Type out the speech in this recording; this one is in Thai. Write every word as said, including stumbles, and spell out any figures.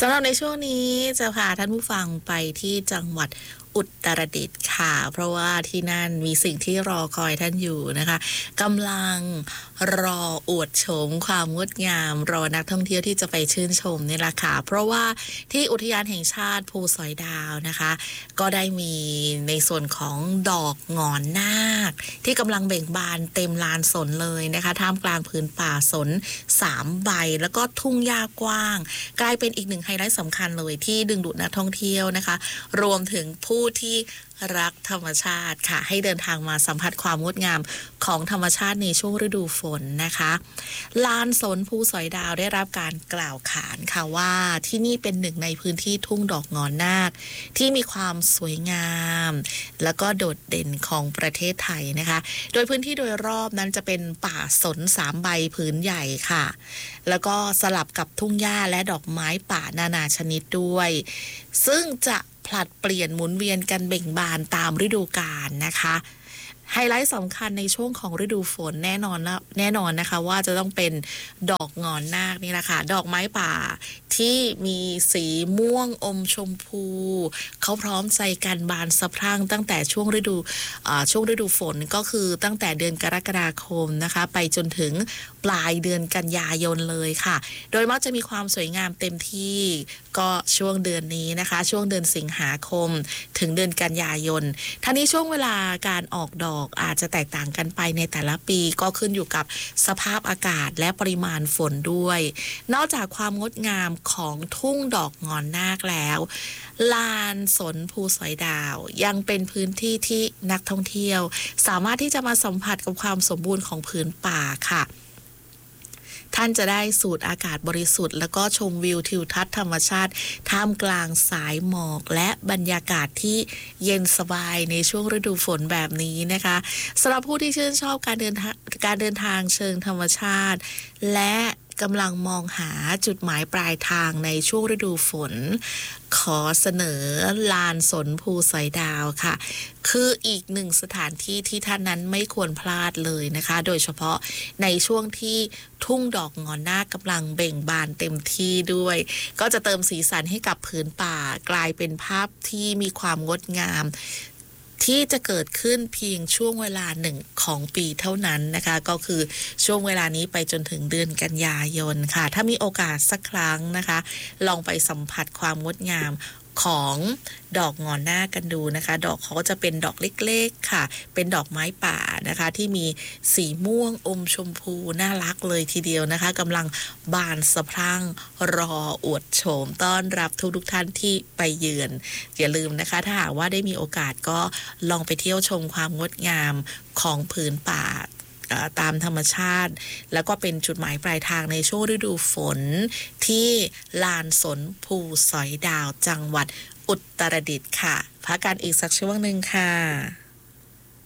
สำหรับในช่วงนี้จะพาท่านผู้ฟังไปที่จังหวัดอุตรดิตถ์ค่ะเพราะว่าที่นั่นมีสิ่งที่รอคอยท่านอยู่นะคะกำลังรออวดโฉมความงดงามรอนักท่องเที่ยวที่จะไปชื่นชมนี่แหละค่ะเพราะว่าที่อุทยานแห่งชาติภูสอยดาวนะคะก็ได้มีในส่วนของดอกหงอนนาคที่กำลังเบ่งบานเต็มลานสนเลยนะคะท่ามกลางพื้นป่าสนสามใบแล้วก็ทุ่งหญ้ากว้างกลายเป็นอีกหนึ่งไฮไลท์สำคัญเลยที่ดึงดูดนักท่องเที่ยวนะคะรวมถึงผู้ที่รักธรรมชาติค่ะให้เดินทางมาสัมผัสความงดงามของธรรมชาติในช่วงฤดูฝนนะคะลานสนภูสอยดาวได้รับการกล่าวขานค่ะว่าที่นี่เป็นหนึ่งในพื้นที่ทุ่งดอกงอนนาคที่มีความสวยงามแล้วก็โดดเด่นของประเทศไทยนะคะโดยพื้นที่โดยรอบนั้นจะเป็นป่าสนสามใบผืนใหญ่ค่ะแล้วก็สลับกับทุ่งหญ้าและดอกไม้ป่านานาชนิดด้วยซึ่งจะผลัดเปลี่ยนหมุนเวียนกันเบ่งบานตามฤดูกาลนะคะไฮไลท์สำคัญในช่วงของฤดูฝนแน่นอนนะแน่นอนนะคะว่าจะต้องเป็นดอกงอนนาคนี่แหละค่ะดอกไม้ป่าที่มีสีม่วงอมชมพูเขาพร้อมใจกันบานสะพรั่งตั้งแต่ช่วงฤดูช่วงฤดูฝนก็คือตั้งแต่เดือนกรกฎาคมนะคะไปจนถึงปลายเดือนกันยายนเลยค่ะโดยมักจะมีความสวยงามเต็มที่ก็ช่วงเดือนนี้นะคะช่วงเดือนสิงหาคมถึงเดือนกันยายนทั้งนี้ช่วงเวลาการออกดอกอาจจะแตกต่างกันไปในแต่ละปีก็ขึ้นอยู่กับสภาพอากาศและปริมาณฝนด้วยนอกจากความงดงามของทุ่งดอกงอนนาคแล้วลานสนภูสอยดาวยังเป็นพื้นที่ที่นักท่องเที่ยวสามารถที่จะมาสัมผัสกับความสมบูรณ์ของผืนป่าค่ะท่านจะได้สูดอากาศบริสุทธิ์แล้วก็ชมวิวทิวทัศน์ธรรมชาติท่ามกลางสายหมอกและบรรยากาศที่เย็นสบายในช่วงฤดูฝนแบบนี้นะคะสำหรับผู้ที่ชื่นชอบการเดินทางการเดินทางเชิงธรรมชาติและกำลังมองหาจุดหมายปลายทางในช่วงฤดูฝนขอเสนอลานสนภูสอยดาวค่ะคืออีกหนึ่งสถานที่ที่ท่านนั้นไม่ควรพลาดเลยนะคะโดยเฉพาะในช่วงที่ทุ่งดอกงอนนาคกำลังเบ่งบานเต็มที่ด้วยก็จะเติมสีสันให้กับผืนป่ากลายเป็นภาพที่มีความงดงามที่จะเกิดขึ้นเพียงช่วงเวลาหนึ่งของปีเท่านั้นนะคะก็คือช่วงเวลานี้ไปจนถึงเดือนกันยายนค่ะถ้ามีโอกาสสักครั้งนะคะลองไปสัมผัสความงดงามของดอกงอนนาคกันดูนะคะดอกเขาก็จะเป็นดอกเล็กๆค่ะเป็นดอกไม้ป่านะคะที่มีสีม่วงอมชมพูน่ารักเลยทีเดียวนะคะกำลังบานสะพรั่งรออวดโฉมต้อนรับทุกๆท่านที่ไปเยือนอย่าลืมนะคะถ้าหากว่าได้มีโอกาสก็ลองไปเที่ยวชมความงดงามของผืนป่าตามธรรมชาติแล้วก็เป็นจุดหมายปลายทางในช่วงฤดูฝนที่ลานสนภูสอยดาวจังหวัดอุตรดิตถ์ค่ะพักกันอีกสักช่วงหนึ่งค่ะ